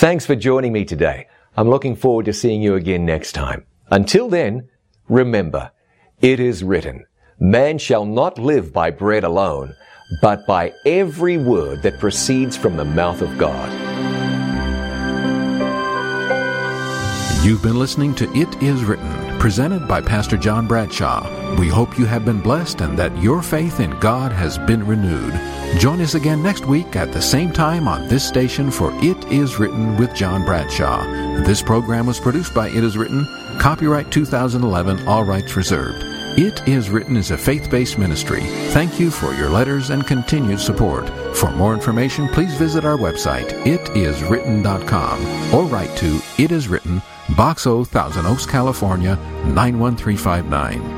Thanks for joining me today. I'm looking forward to seeing you again next time. Until then, remember, it is written, man shall not live by bread alone, but by every word that proceeds from the mouth of God. You've been listening to It Is Written, presented by Pastor John Bradshaw. We hope you have been blessed and that your faith in God has been renewed. Join us again next week at the same time on this station for It Is Written with John Bradshaw. This program was produced by It Is Written, copyright 2011, all rights reserved. It Is Written is a faith-based ministry. Thank you for your letters and continued support. For more information, please visit our website, itiswritten.com, or write to It Is Written, Box O, Thousand Oaks, California, 91359.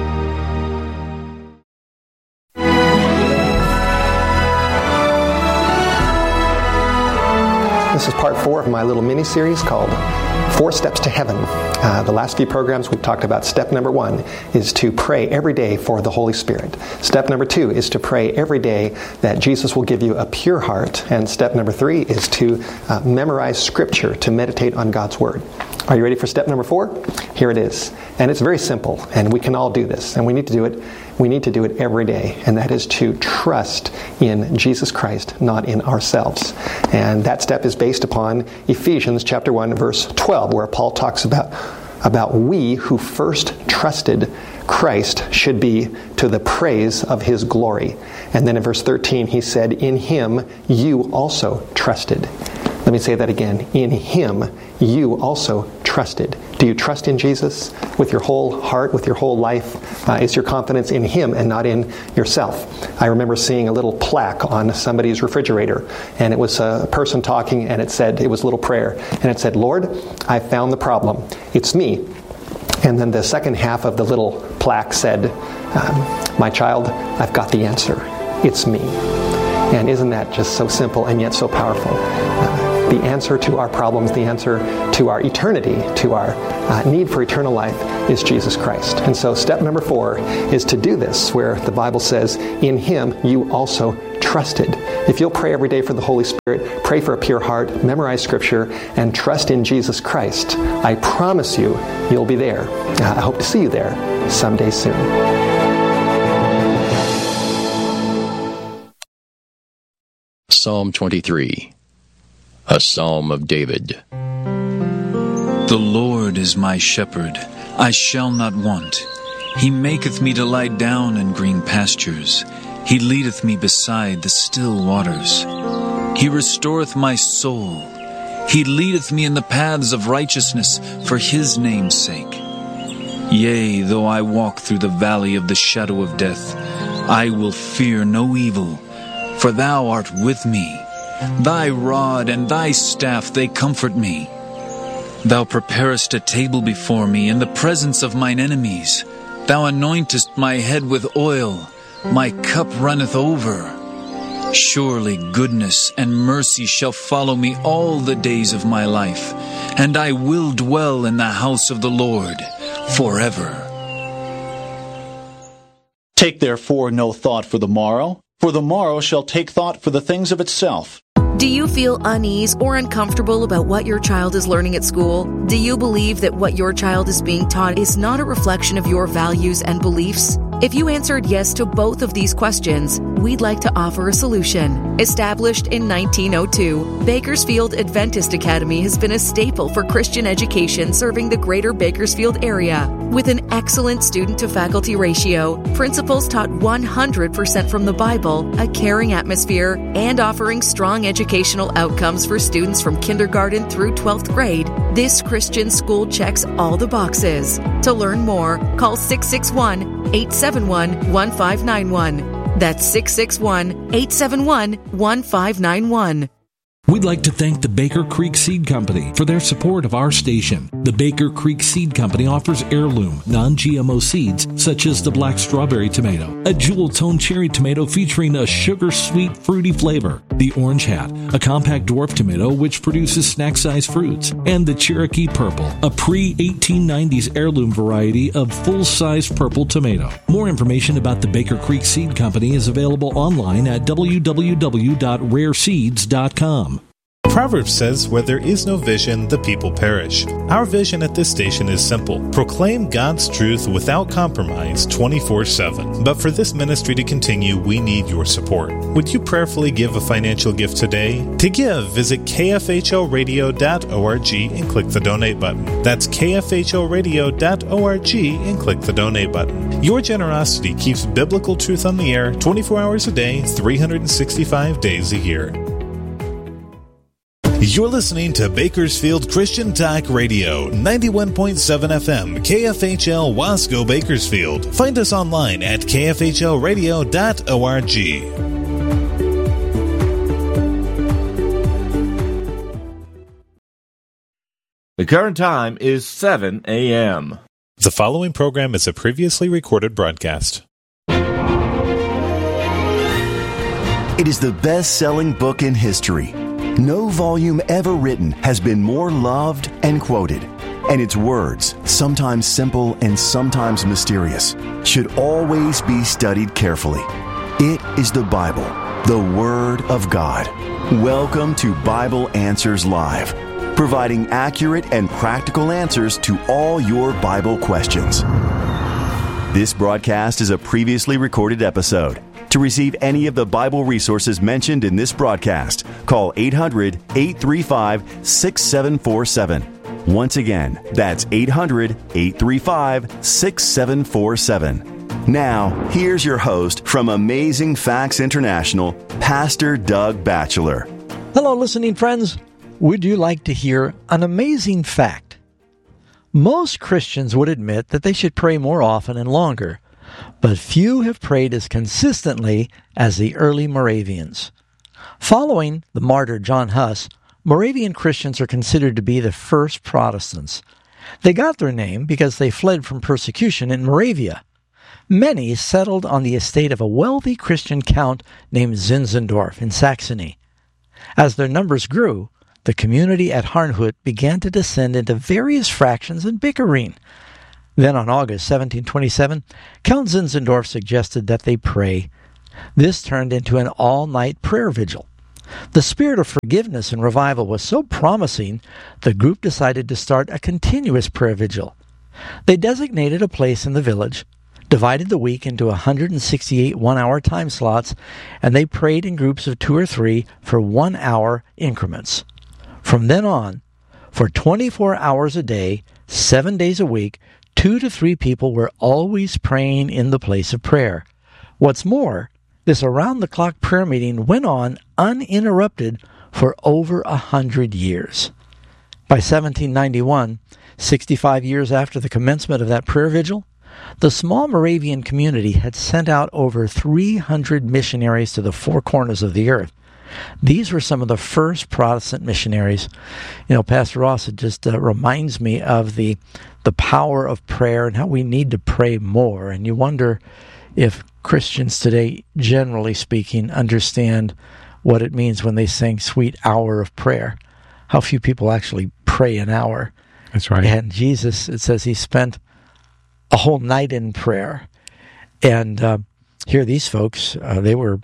This is part 4 of my little mini-series called 4 Steps to Heaven. The last few programs we've talked about step number 1 is to pray every day for the Holy Spirit. Step number 2 is to pray every day that Jesus will give you a pure heart. And step number 3 is to memorize Scripture, to meditate on God's Word. Are you ready for step number 4? Here it is. And it's very simple, and we can all do this. And we need to do it. We need to do it every day, and that is to trust in Jesus Christ, not in ourselves. And that step is based upon Ephesians chapter 1, verse 12, where Paul talks about we who first trusted Christ should be to the praise of His glory. And then in verse 13, he said, in Him you also trusted. Let me say that again. In Him you also trusted. Do you trust in Jesus with your whole heart, with your whole life? Is your confidence in Him and not in yourself? I remember seeing a little plaque on somebody's refrigerator, and it was a person talking, and it was a little prayer, and it said, Lord, I found the problem. It's me. And then the second half of the little plaque said, my child, I've got the answer. It's me. And isn't that just so simple and yet so powerful? The answer to our problems, the answer to our eternity, to our need for eternal life is Jesus Christ. And so step number 4 is to do this, where the Bible says, in Him you also trusted. If you'll pray every day for the Holy Spirit, pray for a pure heart, memorize Scripture, and trust in Jesus Christ, I promise you, you'll be there. I hope to see you there someday soon. Psalm 23, a Psalm of David. The Lord is my shepherd, I shall not want. He maketh me to lie down in green pastures. He leadeth me beside the still waters. He restoreth my soul. He leadeth me in the paths of righteousness for His name's sake. Yea, though I walk through the valley of the shadow of death, I will fear no evil, for Thou art with me. Thy rod and Thy staff, they comfort me. Thou preparest a table before me in the presence of mine enemies. Thou anointest my head with oil. My cup runneth over. Surely goodness and mercy shall follow me all the days of my life, and I will dwell in the house of the Lord forever. Take therefore no thought for the morrow shall take thought for the things of itself. Do you feel unease or uncomfortable about what your child is learning at school? Do you believe that what your child is being taught is not a reflection of your values and beliefs? If you answered yes to both of these questions, we'd like to offer a solution. Established in 1902, Bakersfield Adventist Academy has been a staple for Christian education serving the greater Bakersfield area. With an excellent student-to-faculty ratio, principals taught 100% from the Bible, a caring atmosphere, and offering strong educational outcomes for students from kindergarten through 12th grade, this Christian school checks all the boxes. To learn more, call 661-871-1591. That's 661-871-1591. We'd like to thank the Baker Creek Seed Company for their support of our station. The Baker Creek Seed Company offers heirloom, non-GMO seeds such as the black strawberry tomato, a jewel-tone cherry tomato featuring a sugar-sweet, fruity flavor, the orange hat, a compact dwarf tomato which produces snack-sized fruits, and the Cherokee Purple, a pre-1890s heirloom variety of full-size purple tomato. More information about the Baker Creek Seed Company is available online at www.rareseeds.com. Proverbs says, where there is no vision, the people perish. Our vision at this station is simple. Proclaim God's truth without compromise 24/7. But for this ministry to continue, we need your support. Would you prayerfully give a financial gift today? To give, visit kfhoradio.org and click the donate button. That's kfhoradio.org and click the donate button. Your generosity keeps biblical truth on the air 24 hours a day, 365 days a year. You're listening to Bakersfield Christian Talk Radio, 91.7 FM, KFHL Wasco, Bakersfield. Find us online at kfhlradio.org. The current time is 7 a.m. The following program is a previously recorded broadcast. It is the best-selling book in history. No volume ever written has been more loved and quoted, and its words, sometimes simple and sometimes mysterious, should always be studied carefully. It is the Bible, the Word of God. Welcome to Bible Answers Live, providing accurate and practical answers to all your Bible questions. This broadcast is a previously recorded episode. To receive any of the Bible resources mentioned in this broadcast, call 800-835-6747. Once again, that's 800-835-6747. Now, here's your host from Amazing Facts International, Pastor Doug Batchelor. Hello, listening friends. Would you like to hear an amazing fact? Most Christians would admit that they should pray more often and longer, but few have prayed as consistently as the early Moravians. Following the martyr John Huss, Moravian Christians are considered to be the first Protestants. They got their name because they fled from persecution in Moravia. Many settled on the estate of a wealthy Christian count named Zinzendorf in Saxony. As their numbers grew, the community at Herrnhut began to descend into various fractions and bickering. Then on August 1727, Count Zinzendorf suggested that they pray. This turned into an all-night prayer vigil. The spirit of forgiveness and revival was so promising, the group decided to start a continuous prayer vigil. They designated a place in the village, divided the week into 168 one-hour time slots, and they prayed in groups of 2 or 3 for 1-hour increments. From then on, for 24 hours a day, 7 days a week, 2 to 3 people were always praying in the place of prayer. What's more, this around-the-clock prayer meeting went on uninterrupted for over 100 years. By 1791, 65 years after the commencement of that prayer vigil, the small Moravian community had sent out over 300 missionaries to the 4 corners of the earth. These were some of the first Protestant missionaries. You know, Pastor Ross, it just reminds me of the power of prayer and how we need to pray more. And you wonder if Christians today, generally speaking, understand what it means when they sing "Sweet Hour of Prayer." How few people actually pray an hour. That's right. And Jesus, it says he spent a whole night in prayer. And here these folks, they were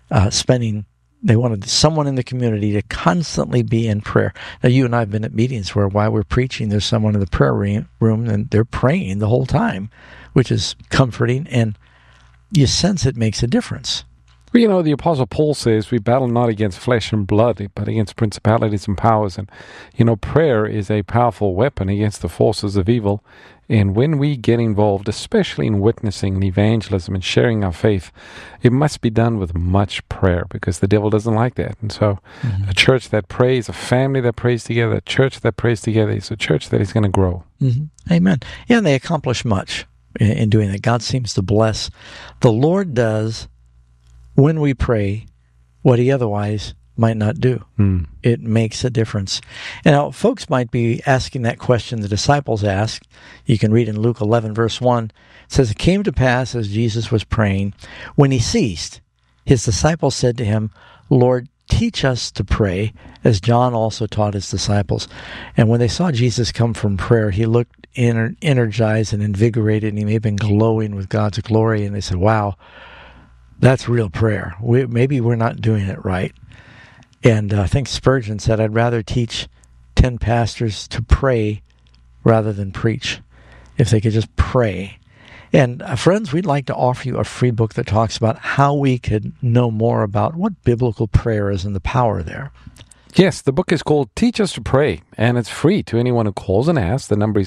they wanted someone in the community to constantly be in prayer. Now, you and I have been at meetings where while we're preaching, there's someone in the prayer room and they're praying the whole time, which is comforting, and you sense it makes a difference. Well, you know, the Apostle Paul says we battle not against flesh and blood, but against principalities and powers. And, you know, prayer is a powerful weapon against the forces of evil. And when we get involved, especially in witnessing and evangelism and sharing our faith, it must be done with much prayer because the devil doesn't like that. And so a church that prays, a family that prays together, a church that prays together is a church that is going to grow. Mm-hmm. Amen. Yeah, and they accomplish much in doing that. God seems to bless. The Lord does, when we pray, what he otherwise might not do. It makes a difference. And now, folks might be asking that question the disciples asked. You can read in Luke 11, verse 1. It says, "It came to pass as Jesus was praying, when he ceased, his disciples said to him, 'Lord, teach us to pray, as John also taught his disciples.'" And when they saw Jesus come from prayer, he looked energized and invigorated, and he may have been glowing with God's glory. And they said, "Wow, that's real prayer. Maybe we're not doing it right." And I think Spurgeon said, I'd rather teach 10 pastors to pray rather than preach, if they could just pray. And friends, we'd like to offer you a free book that talks about how we could know more about what biblical prayer is and the power there. Yes, the book is called Teach Us to Pray, and it's free to anyone who calls and asks. The number is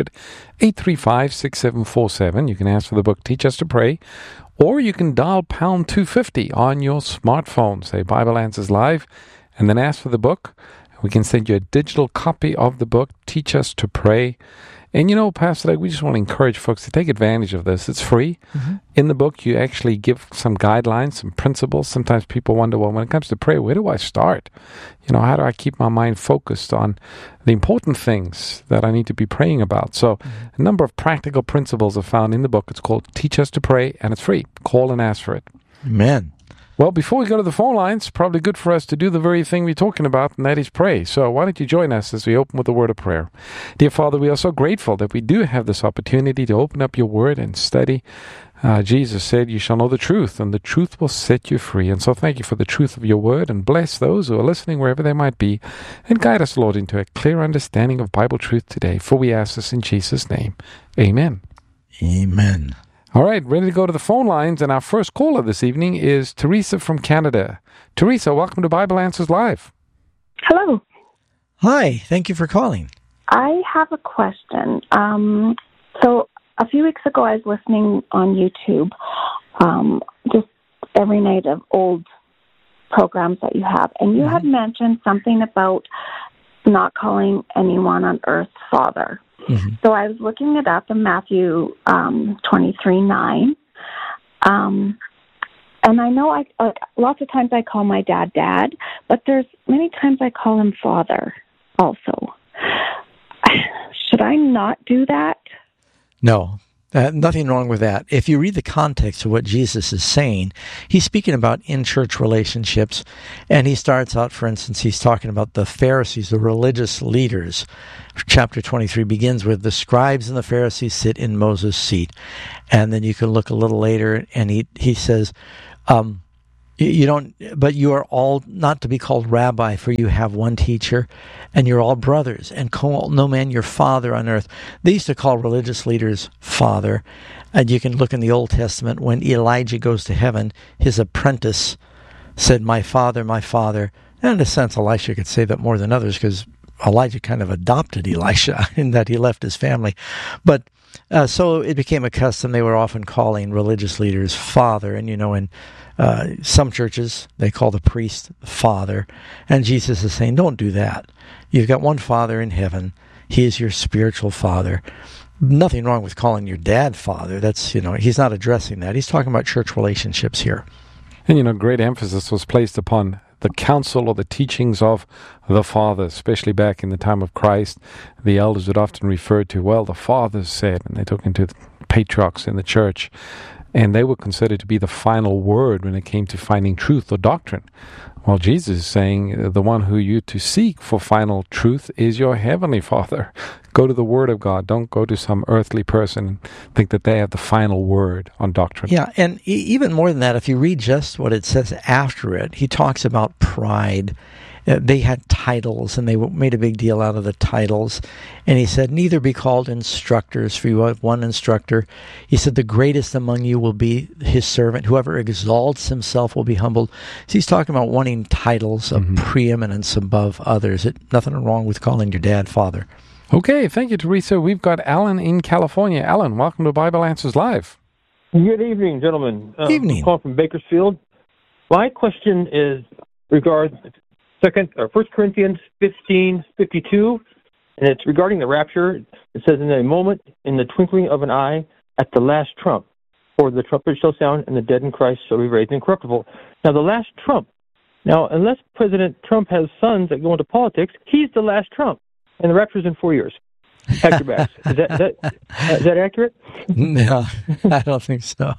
800-835-6747. You can ask for the book Teach Us to Pray, or you can dial pound 250 on your smartphone, say Bible Answers Live, and then ask for the book. We can send you a digital copy of the book, Teach Us to Pray. And Pastor Doug, we just want to encourage folks to take advantage of this. It's free. Mm-hmm. In the book, you actually give some guidelines, some principles. Sometimes people wonder, well, when it comes to prayer, where do I start? How do I keep my mind focused on the important things that I need to be praying about? So a number of practical principles are found in the book. It's called Teach Us to Pray, and it's free. Call and ask for it. Amen. Well, before we go to the phone lines, probably good for us to do the very thing we're talking about, and that is pray. So why don't you join us as we open with a word of prayer. Dear Father, we are so grateful that we do have this opportunity to open up your word and study. Jesus said, you shall know the truth, and the truth will set you free. And so thank you for the truth of your word, and bless those who are listening wherever they might be, and guide us, Lord, into a clear understanding of Bible truth today. For we ask this in Jesus' name. Amen. Amen. All right, ready to go to the phone lines, and our first caller this evening is Teresa from Canada. Teresa, welcome to Bible Answers Live. Hello. Hi, thank you for calling. I have a question. So a few weeks ago, I was listening on YouTube, just every night of old programs that you have, and you had mentioned something about not calling anyone on earth Father. Mm-hmm. So I was looking it up in Matthew 23:9. And I know lots of times I call my dad, but there's many times I call him Father also. Should I not do that? No. Nothing wrong with that. If you read the context of what Jesus is saying, he's speaking about in-church relationships, and he starts out, for instance, he's talking about the Pharisees, the religious leaders. Chapter 23 begins with the scribes and the Pharisees sit in Moses' seat. And then you can look a little later, and he says, you are all not to be called rabbi, for you have one teacher, and you're all brothers, and call no man your father on earth. They used to call religious leaders father, and you can look in the Old Testament when Elijah goes to heaven, his apprentice said, my father, and in a sense Elisha could say that more than others, because Elijah kind of adopted Elisha in that he left his family. But so it became a custom. They were often calling religious leaders father, and in some churches, they call the priest father. And Jesus is saying, don't do that. You've got one Father in heaven. He is your spiritual father. Nothing wrong with calling your dad father. That's, he's not addressing that. He's talking about church relationships here. And, great emphasis was placed upon the counsel or the teachings of the fathers, especially back in the time of Christ. The elders would often refer to, the fathers said, and they took into the patriarchs in the church. And they were considered to be the final word when it came to finding truth or doctrine. Well, Jesus is saying the one who you to seek for final truth is your heavenly Father. Go to the Word of God. Don't go to some earthly person and think that they have the final word on doctrine. Yeah, and even more than that, if you read just what it says after it, he talks about pride. They had titles, and they made a big deal out of the titles. And he said, neither be called instructors, for you have one instructor. He said, the greatest among you will be his servant. Whoever exalts himself will be humbled. So he's talking about wanting titles of preeminence above others. Nothing wrong with calling your dad father. Okay, thank you, Teresa. We've got Alan in California. Alan, welcome to Bible Answers Live. Good evening, gentlemen. Evening. I'm calling from Bakersfield. My question is regarding 1 Corinthians 15:52, and it's regarding the rapture. It says, in a moment, in the twinkling of an eye, at the last trump, for the trumpet shall sound, and the dead in Christ shall be raised incorruptible. Now, the last trump. Now, unless President Trump has sons that go into politics, he's the last trump, and the rapture's in 4 years. Pack your bags. Is that accurate? No, I don't think so.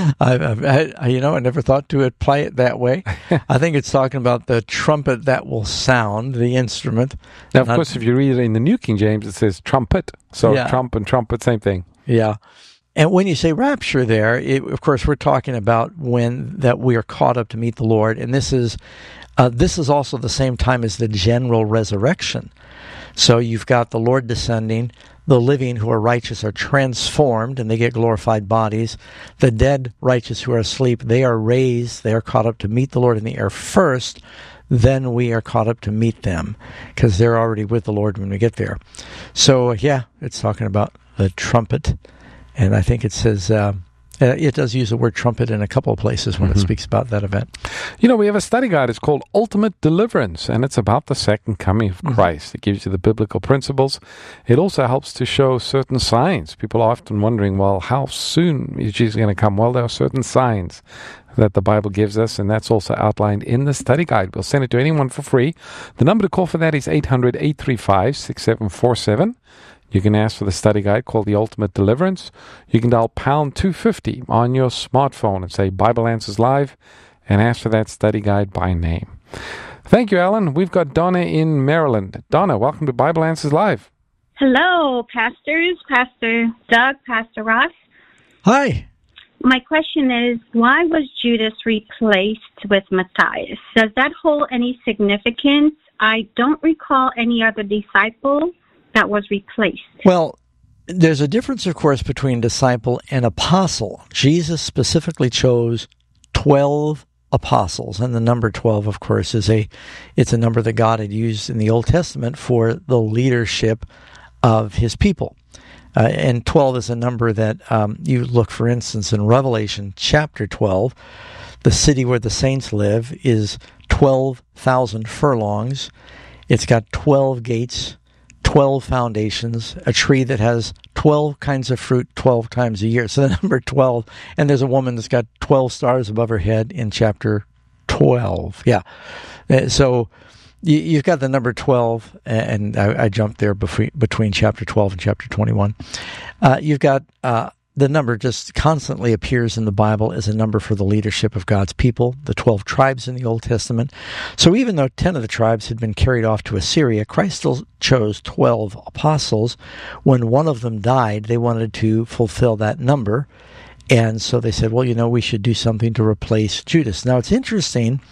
I never thought to apply it that way. I think it's talking about the trumpet that will sound, the instrument. Now, of course, if you read it in the New King James, it says trumpet. So trump and trumpet, same thing. Yeah. And when you say rapture there, of course, we're talking about when that we are caught up to meet the Lord. And this is This is also the same time as the general resurrection. So you've got the Lord descending, the living who are righteous are transformed, and they get glorified bodies. The dead righteous who are asleep, they are raised, they are caught up to meet the Lord in the air first, then we are caught up to meet them, because they're already with the Lord when we get there. So, yeah, it's talking about the trumpet, and I think it says... it does use the word trumpet in a couple of places when it speaks about that event. You know, we have a study guide. It's called Ultimate Deliverance, and it's about the second coming of Christ. It gives you the biblical principles. It also helps to show certain signs. People are often wondering, well, how soon is Jesus going to come? Well, there are certain signs that the Bible gives us, and that's also outlined in the study guide. We'll send it to anyone for free. The number to call for that is 800-835-6747. You can ask for the study guide called The Ultimate Deliverance. You can dial pound 250 on your smartphone and say Bible Answers Live and ask for that study guide by name. Thank you, Alan. We've got Donna in Maryland. Donna, welcome to Bible Answers Live. Hello, pastors, Pastor Doug, Pastor Ross. Hi. My question is, why was Judas replaced with Matthias? Does that hold any significance? I don't recall any other disciple that was replaced. Well, there's a difference, of course, between disciple and apostle. Jesus specifically chose 12 apostles, and the number 12, of course, it's a number that God had used in the Old Testament for the leadership of his people. And 12 is a number that you look, for instance, in Revelation chapter 12, the city where the saints live is 12,000 furlongs. It's got 12 gates, 12 foundations, a tree that has 12 kinds of fruit 12 times a year. So the number 12, and there's a woman that's got 12 stars above her head in chapter 12. Yeah. So you've got the number 12, and I jumped there between chapter 12 and chapter 21. You've got the number just constantly appears in the Bible as a number for the leadership of God's people, the 12 tribes in the Old Testament. So even though 10 of the tribes had been carried off to Assyria, Christ still chose 12 apostles. When one of them died, they wanted to fulfill that number. And so they said, well, we should do something to replace Judas. Now, it's interesting.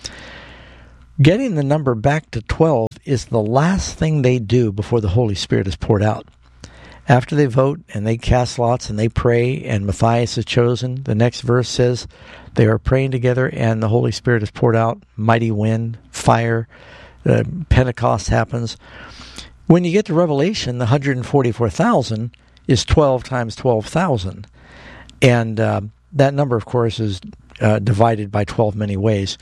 Getting the number back to 12 is the last thing they do before the Holy Spirit is poured out. After they vote and they cast lots and they pray and Matthias is chosen, the next verse says they are praying together and the Holy Spirit is poured out, mighty wind, fire, Pentecost happens. When you get to Revelation, the 144,000 is 12 times 12,000. And that number, of course, is divided by 12 many ways.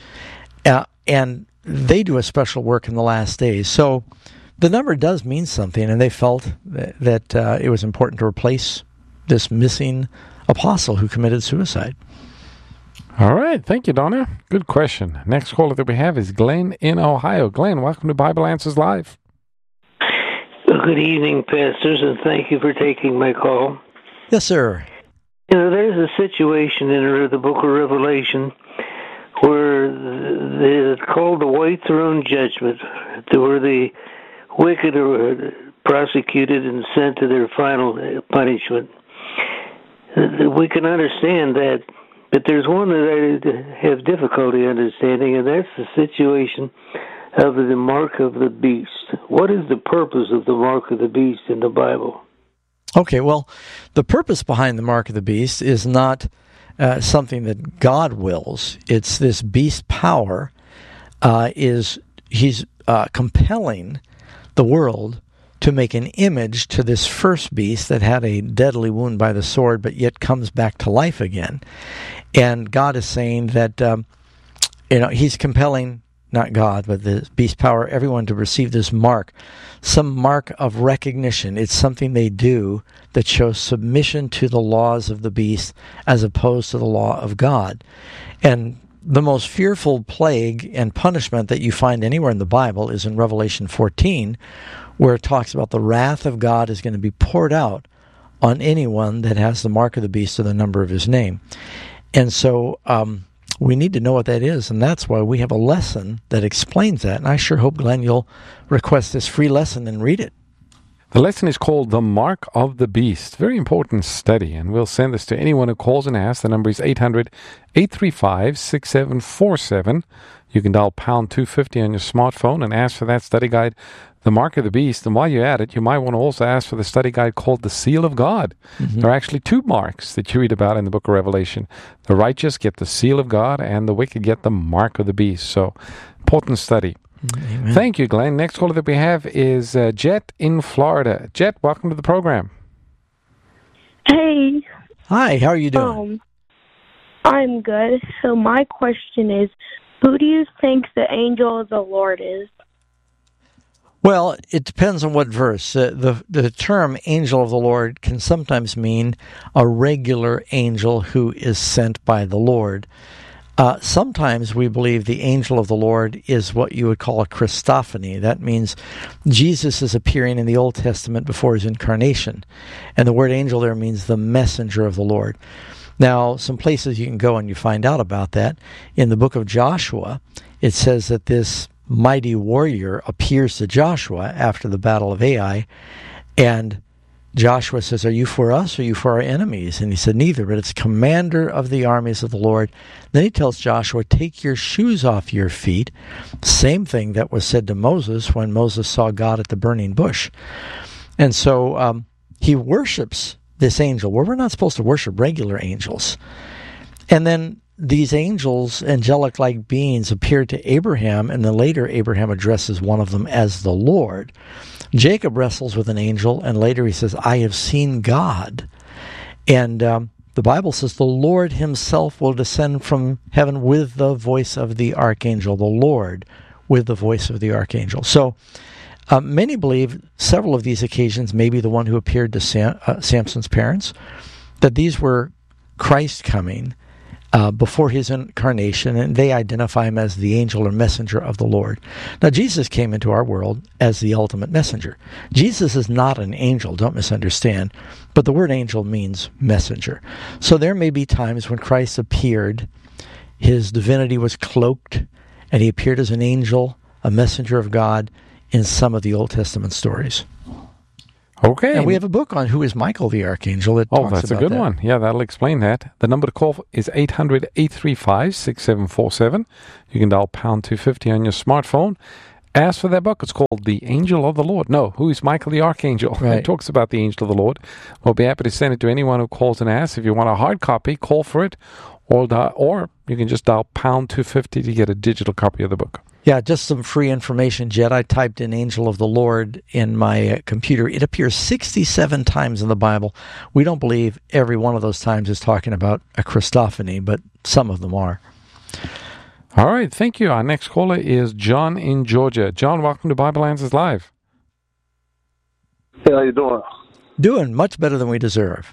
And they do a special work in the last days. So the number does mean something, and they felt that it was important to replace this missing apostle who committed suicide. All right. Thank you, Donna. Good question. Next caller that we have is Glenn in Ohio. Glenn, welcome to Bible Answers Live. Good evening, pastors, and thank you for taking my call. Yes, sir. There's a situation in the book of Revelation where it's called the White Throne Judgment, where the wicked are prosecuted and sent to their final punishment. We can understand that, but there's one that I have difficulty understanding, and that's the situation of the mark of the beast. What is the purpose of the mark of the beast in the Bible? Okay, well, the purpose behind the mark of the beast is not something that God wills. It's this beast power. He's compelling the world to make an image to this first beast that had a deadly wound by the sword, but yet comes back to life again. And God is saying that He's compelling, not God, but the beast power, everyone to receive this mark, some mark of recognition. It's something they do that shows submission to the laws of the beast as opposed to the law of God. And the most fearful plague and punishment that you find anywhere in the Bible is in Revelation 14, where it talks about the wrath of God is going to be poured out on anyone that has the mark of the beast or the number of his name. And so we need to know what that is, and that's why we have a lesson that explains that. And I sure hope, Glenn, you'll request this free lesson and read it. The lesson is called The Mark of the Beast. Very important study, and we'll send this to anyone who calls and asks. The number is 800-835-6747. You can dial pound 250 on your smartphone and ask for that study guide, The Mark of the Beast. And while you're at it, you might want to also ask for the study guide called The Seal of God. Mm-hmm. There are actually two marks that you read about in the book of Revelation. The righteous get the seal of God, and the wicked get the mark of the beast. So, important study. Amen. Thank you, Glenn. Next caller that we have is Jet in Florida. Jet, welcome to the program. Hey. Hi, how are you doing? I'm good. So my question is, who do you think the angel of the Lord is? Well, it depends on what verse. The term angel of the Lord can sometimes mean a regular angel who is sent by the Lord. Sometimes we believe the angel of the Lord is what you would call a Christophany. That means Jesus is appearing in the Old Testament before his incarnation. And the word angel there means the messenger of the Lord. Now, some places you can go and you find out about that. In the book of Joshua, it says that this mighty warrior appears to Joshua after the battle of Ai, and Joshua says, "Are you for us or are you for our enemies?" And he said, "Neither, but it's commander of the armies of the Lord." Then he tells Joshua, "Take your shoes off your feet." Same thing that was said to Moses when Moses saw God at the burning bush. And so he worships this angel. Well, we're not supposed to worship regular angels. And then these angels, angelic-like beings, appeared to Abraham, and then later Abraham addresses one of them as the Lord. Jacob wrestles with an angel, and later he says, "I have seen God." And the Bible says the Lord himself will descend from heaven with the voice of the archangel, the Lord with the voice of the archangel. So many believe several of these occasions, maybe the one who appeared to Samson's parents, that these were Christ coming before his incarnation, and they identify him as the angel or messenger of the Lord. Now, Jesus came into our world as the ultimate messenger. Jesus is not an angel, don't misunderstand, but the word angel means messenger. So there may be times when Christ appeared, his divinity was cloaked, and he appeared as an angel, a messenger of God, in some of the Old Testament stories. Okay. And we have a book on who is Michael the Archangel that talks about that. Oh, that's a good one. Yeah, that'll explain that. The number to call is 800-835-6747. You can dial pound 250 on your smartphone. Ask for that book. It's called The Angel of the Lord. No, who is Michael the Archangel? Right. It talks about the Angel of the Lord. We'll be happy to send it to anyone who calls and asks. If you want a hard copy, call for it. Or you can just dial pound 250 to get a digital copy of the book. Yeah, just some free information, Jet. I typed in Angel of the Lord in my computer. It appears 67 times in the Bible. We don't believe every one of those times is talking about a Christophany, but some of them are. All right, thank you. Our next caller is John in Georgia. John, welcome to Bible Answers Live. Hey, how you doing? Doing much better than we deserve.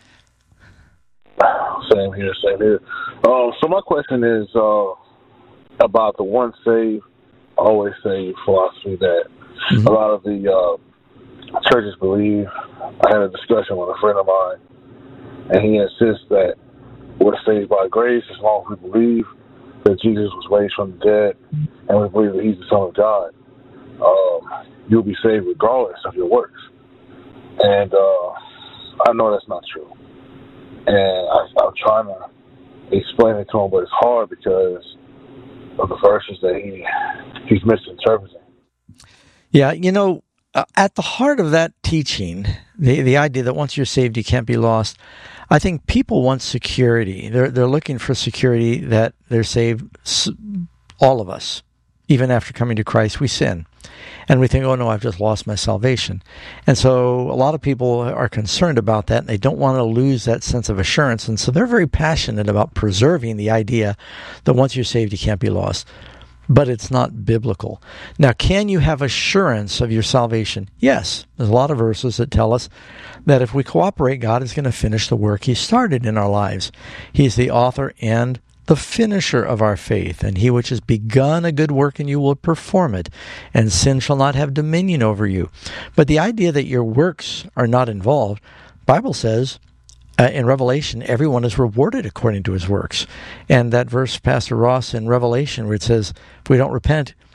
Same here. So my question is about the once saved, always saved philosophy that a lot of the churches believe. I had a discussion with a friend of mine, and he insists that we're saved by grace as long as we believe that Jesus was raised from the dead, and we believe that he's the Son of God. You'll be saved regardless of your works. And I know that's not true. And I'm trying to explain it to him, but it's hard because of the verses that he's misinterpreting. Yeah, at the heart of that teaching, the idea that once you're saved, you can't be lost, I think people want security. They're looking for security that they're saved. All of us, even after coming to Christ, we sin. And we think, oh no, I've just lost my salvation. And so a lot of people are concerned about that, and they don't want to lose that sense of assurance. And so they're very passionate about preserving the idea that once you're saved, you can't be lost. But it's not biblical. Now, can you have assurance of your salvation? Yes. There's a lot of verses that tell us that if we cooperate, God is going to finish the work he started in our lives. He's the author and the finisher of our faith, and he which has begun a good work in you will perform it, and sin shall not have dominion over you. But the idea that your works are not involved, the Bible says in Revelation, everyone is rewarded according to his works. And that verse, Pastor Ross, in Revelation, where it says, if we don't repent,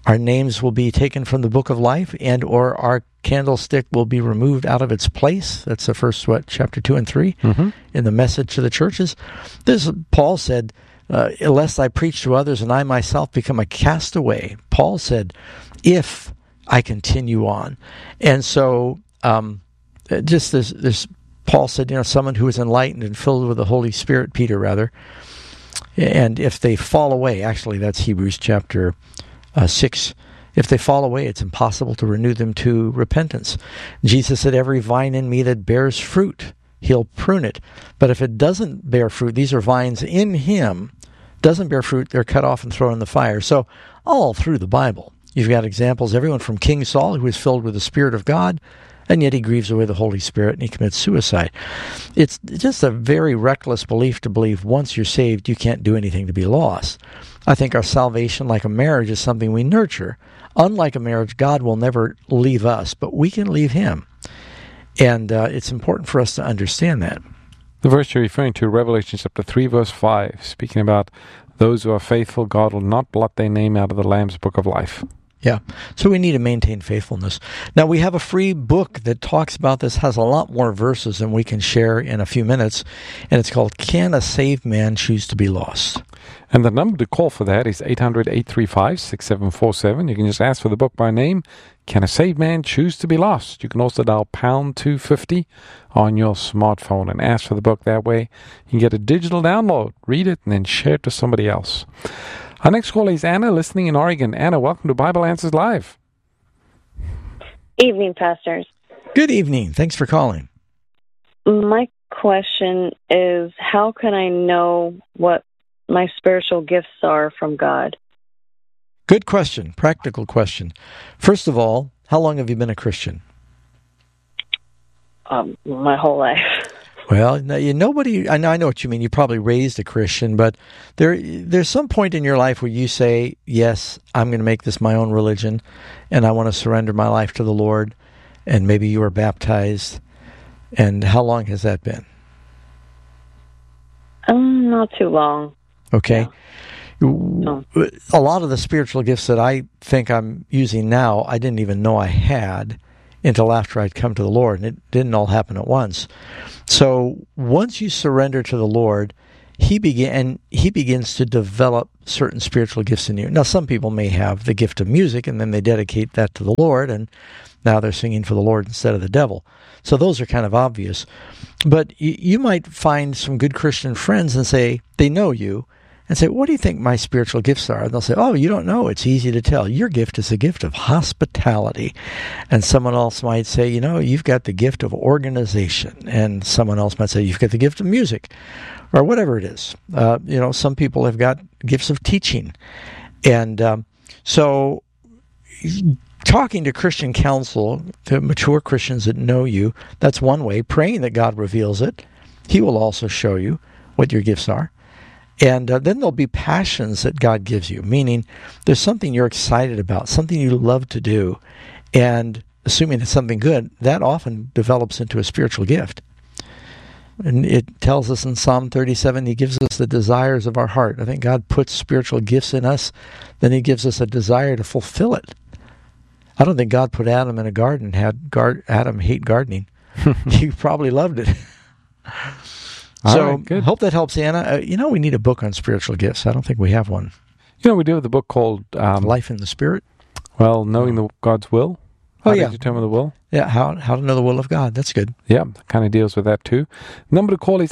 our names will be taken from the book of life, and or our candlestick will be removed out of its place. That's the first, chapter 2 and 3 in the message to the churches. Paul said, lest I preach to others and I myself become a castaway. Paul said, if I continue on. And so just this Paul said, someone who is enlightened and filled with the Holy Spirit, Peter rather, and if they fall away, actually that's Hebrews chapter 6, if they fall away, it's impossible to renew them to repentance. Jesus said, every vine in me that bears fruit, he'll prune it. But if it doesn't bear fruit, these are vines in him, doesn't bear fruit, they're cut off and thrown in the fire. So all through the Bible, you've got examples, everyone from King Saul, who is filled with the Spirit of God, and yet he grieves away the Holy Spirit and he commits suicide. It's just a very reckless belief to believe once you're saved, you can't do anything to be lost. I think our salvation, like a marriage, is something we nurture. Unlike a marriage, God will never leave us, but we can leave him. And it's important for us to understand that. The verse you're referring to, Revelation chapter 3, verse 5, speaking about those who are faithful, God will not blot their name out of the Lamb's book of life. Yeah, so we need to maintain faithfulness. Now, we have a free book that talks about this, has a lot more verses than we can share in a few minutes, and it's called Can a Saved Man Choose to Be Lost? And the number to call for that is 800-835-6747. You can just ask for the book by name, Can a Saved Man Choose to Be Lost? You can also dial pound 250 on your smartphone and ask for the book that way. You can get a digital download, read it, and then share it to somebody else. Our next caller is Anna, listening in Oregon. Anna, welcome to Bible Answers Live. Evening, pastors. Good evening. Thanks for calling. My question is, how can I know what my spiritual gifts are from God? Good question. Practical question. First of all, how long have you been a Christian? My whole life. Well, nobody. I know what you mean. You probably raised a Christian, but there's some point in your life where you say, "Yes, I'm going to make this my own religion, and I want to surrender my life to the Lord." And maybe you were baptized. And how long has that been? Not too long. Okay. No. A lot of the spiritual gifts that I think I'm using now, I didn't even know I had until after I'd come to the Lord, and it didn't all happen at once. So once you surrender to the Lord, He begins to develop certain spiritual gifts in you. Now, some people may have the gift of music, and then they dedicate that to the Lord, and now they're singing for the Lord instead of the devil. So those are kind of obvious. But you might find some good Christian friends and say, they know you, and say, what do you think my spiritual gifts are? And they'll say, oh, you don't know. It's easy to tell. Your gift is a gift of hospitality. And someone else might say, you've got the gift of organization. And someone else might say, you've got the gift of music, or whatever it is. Some people have got gifts of teaching. And so talking to Christian counsel, to mature Christians that know you, that's one way. Praying that God reveals it. He will also show you what your gifts are. And then there'll be passions that God gives you, meaning there's something you're excited about, something you love to do. And assuming it's something good, that often develops into a spiritual gift. And it tells us in Psalm 37, He gives us the desires of our heart. I think God puts spiritual gifts in us, then He gives us a desire to fulfill it. I don't think God put Adam in a garden, had Adam hate gardening. He probably loved it. So, right, hope that helps, Anna. We need a book on spiritual gifts. I don't think we have one. We do have the book called Life in the Spirit. Well, knowing God's will. How to determine the will. Yeah, how to know the will of God. That's good. Yeah, kind of deals with that too. Number to call is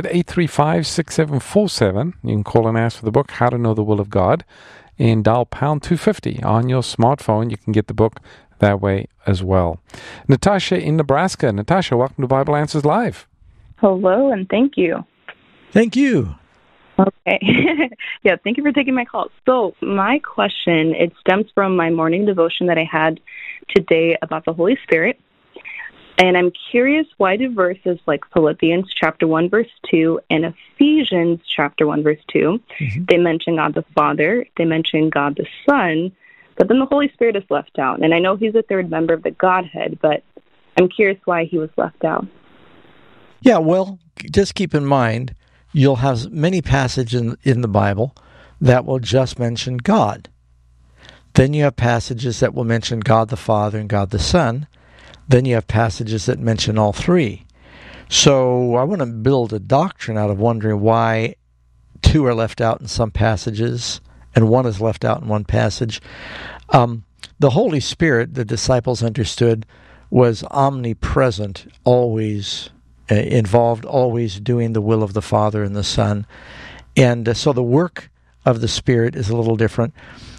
800-835-6747. You can call and ask for the book, How to Know the Will of God, and dial pound 250 on your smartphone. You can get the book that way as well. Natasha in Nebraska. Natasha, welcome to Bible Answers Live. Hello, and thank you. Thank you. Okay. Yeah, thank you for taking my call. So my question, it stems from my morning devotion that I had today about the Holy Spirit. And I'm curious, why do verses like Philippians chapter 1, verse 2, and Ephesians chapter 1, verse 2, they mention God the Father, they mention God the Son, but then the Holy Spirit is left out. And I know He's a third member of the Godhead, but I'm curious why He was left out. Yeah, well, just keep in mind, you'll have many passages in the Bible that will just mention God. Then you have passages that will mention God the Father and God the Son. Then you have passages that mention all three. So I want to build a doctrine out of wondering why two are left out in some passages and one is left out in one passage. The Holy Spirit, the disciples understood, was omnipresent, always involved, always doing the will of the Father and the Son. And so the work of the Spirit is a little different.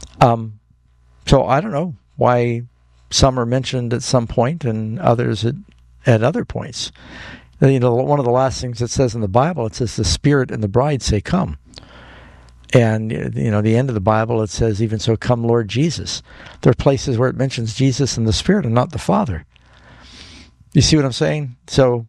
So I don't know why some are mentioned at some point and others at other points. You know, one of the last things it says in the Bible, it says the Spirit and the bride say, come. And, you know, the end of the Bible, it says, even so, come, Lord Jesus. There are places where it mentions Jesus and the Spirit and not the Father. You see what I'm saying? So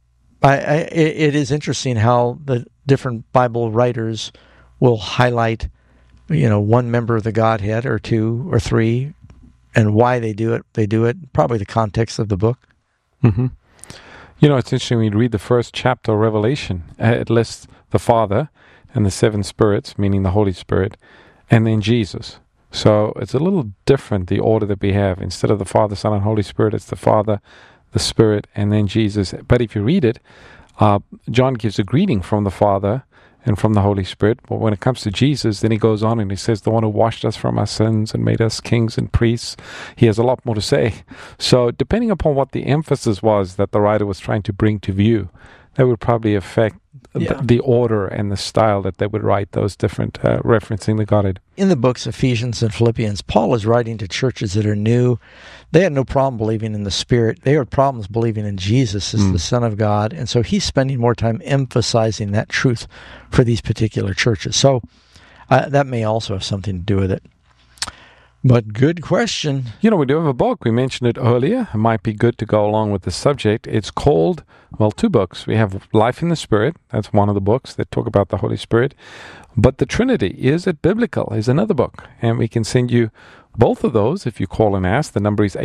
it is interesting how the different Bible writers will highlight, you know, one member of the Godhead or two or three, and why they do it. They do it, probably the context of the book. Mm-hmm. You know, it's interesting when you read the first chapter of Revelation. It lists the Father and the seven spirits, meaning the Holy Spirit, and then Jesus. So it's a little different, the order that we have. Instead of the Father, Son, and Holy Spirit, it's the Father, the Spirit, and then Jesus. But if you read it, John gives a greeting from the Father and from the Holy Spirit. But when it comes to Jesus, then he goes on and he says, the one who washed us from our sins and made us kings and priests. He has a lot more to say. So depending upon what the emphasis was that the writer was trying to bring to view, that would probably affect the order and the style that they would write those different referencing the Godhead. In the books Ephesians and Philippians, Paul is writing to churches that are new. They had no problem believing in the Spirit. They had problems believing in Jesus as the Son of God. And so he's spending more time emphasizing that truth for these particular churches. So that may also have something to do with it. But good question. You know, we do have a book. We mentioned it earlier. It might be good to go along with the subject. It's called, well, two books. We have Life in the Spirit. That's one of the books that talk about the Holy Spirit. But the Trinity, Is It Biblical, is another book. And we can send you both of those if you call and ask. The number is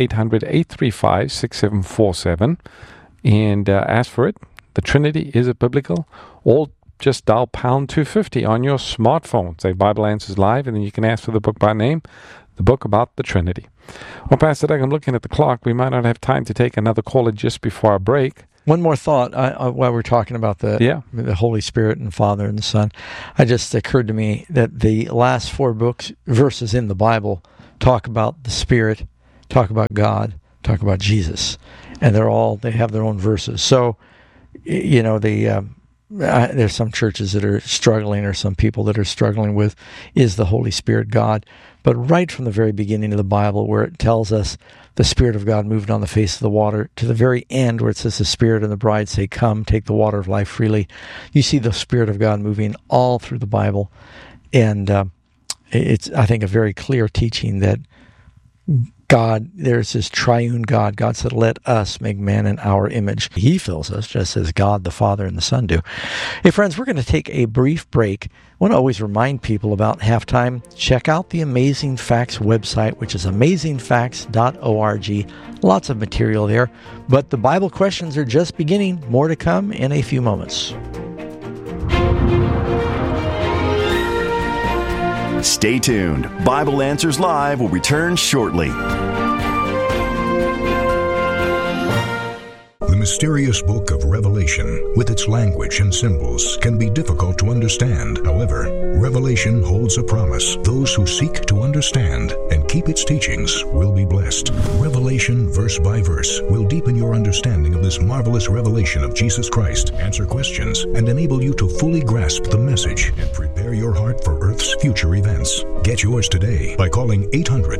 800-835-6747. And ask for it. The Trinity, Is It Biblical? All just dial pound 250 on your smartphone. Say Bible Answers Live, and then you can ask for the book by name. The book about the Trinity. Well, Pastor Doug, I'm looking at the clock. We might not have time to take another caller just before our break. One more thought while we're talking about the Holy Spirit and Father and the Son. It just occurred to me that the last four verses in the Bible talk about the Spirit, talk about God, talk about Jesus. And they have their own verses. So, you know, there's some churches that are struggling, or some people that are struggling with, is the Holy Spirit God? But right from the very beginning of the Bible, where it tells us the Spirit of God moved on the face of the water, to the very end where it says the Spirit and the bride say, come, take the water of life freely, you see the Spirit of God moving all through the Bible. And it's, I think, a very clear teaching that God, there's this triune God. God said, let us make man in our image. He fills us just as God, the Father, and the Son do. Hey, friends, we're going to take a brief break. I want to always remind people about halftime. Check out the Amazing Facts website, which is amazingfacts.org. Lots of material there. But the Bible questions are just beginning. More to come in a few moments. Stay tuned. Bible Answers Live will return shortly. The mysterious book of Revelation, with its language and symbols, can be difficult to understand. However, Revelation holds a promise. Those who seek to understand and keep its teachings will be blessed. Revelation, verse by verse, will deepen your understanding of this marvelous revelation of Jesus Christ, answer questions, and enable you to fully grasp the message and prepare your heart for Earth's future events. Get yours today by calling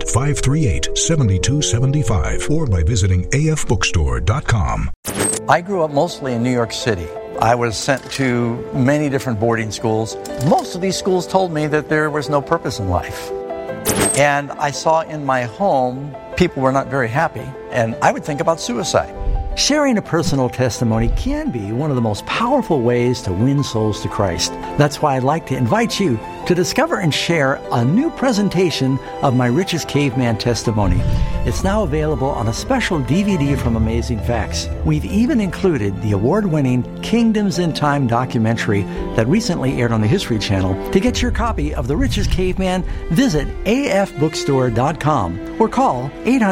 800-538-7275 or by visiting afbookstore.com. I grew up mostly in New York City. I was sent to many different boarding schools. Most of these schools told me that there was no purpose in life. And I saw in my home, people were not very happy, and I would think about suicide. Sharing a personal testimony can be one of the most powerful ways to win souls to Christ. That's why I'd like to invite you to discover and share a new presentation of my Richest Caveman testimony. It's now available on a special DVD from Amazing Facts. We've even included the award-winning Kingdoms in Time documentary that recently aired on the History Channel. To get your copy of The Richest Caveman, visit afbookstore.com or call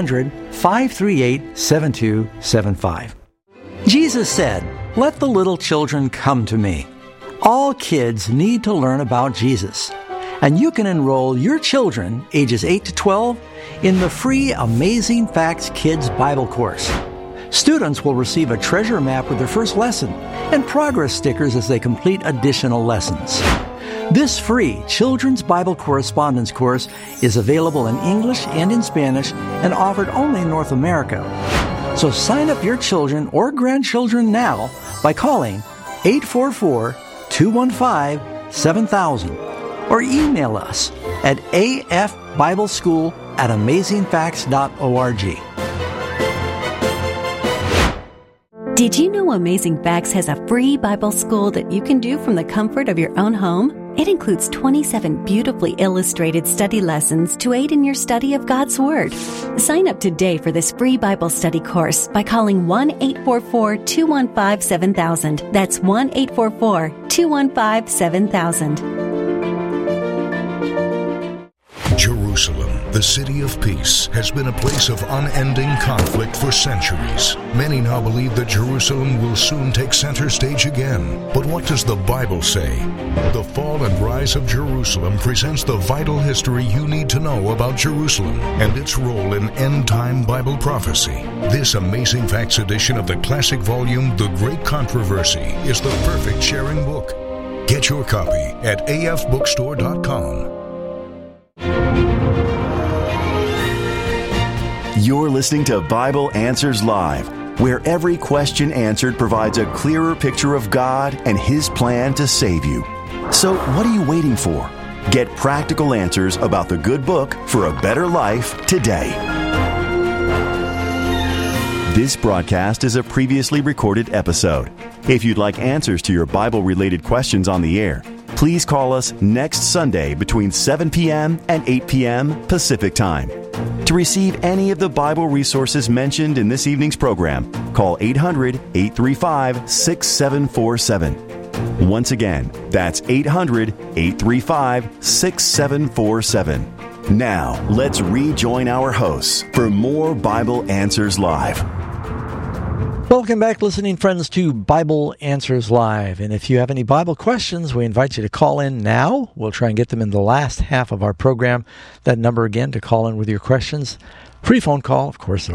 800-538-7275. Jesus said, "Let the little children come to me." All kids need to learn about Jesus, and you can enroll your children, ages 8 to 12, in the free Amazing Facts Kids Bible course. Students will receive a treasure map with their first lesson and progress stickers as they complete additional lessons. This free Children's Bible Correspondence course is available in English and in Spanish and offered only in North America. So sign up your children or grandchildren now by calling 844-215-7000 or email us at afbibleschool@amazingfacts.org. Did you know Amazing Facts has a free Bible school that you can do from the comfort of your own home? It includes 27 beautifully illustrated study lessons to aid in your study of God's Word. Sign up today for this free Bible study course by calling 1-844-215-7000. That's 1-844-215-7000. Jerusalem, the city of peace, has been a place of unending conflict for centuries. Many now believe that Jerusalem will soon take center stage again. But what does the Bible say? The Fall and Rise of Jerusalem presents the vital history you need to know about Jerusalem and its role in end-time Bible prophecy. This Amazing Facts edition of the classic volume, The Great Controversy, is the perfect sharing book. Get your copy at afbookstore.com. You're listening to Bible Answers Live, where every question answered provides a clearer picture of God and His plan to save you. So what are you waiting for? Get practical answers about the good book for a better life today. This broadcast is a previously recorded episode. If you'd like answers to your Bible-related questions on the air, please call us next Sunday between 7 p.m. and 8 p.m. Pacific Time. To receive any of the Bible resources mentioned in this evening's program, call 800-835-6747. Once again, that's 800-835-6747. Now, let's rejoin our hosts for more Bible Answers Live. Welcome back, listening friends, to Bible Answers Live. And if you have any Bible questions, we invite you to call in now. We'll try and get them in the last half of our program. That number again to call in with your questions. Free phone call, of course,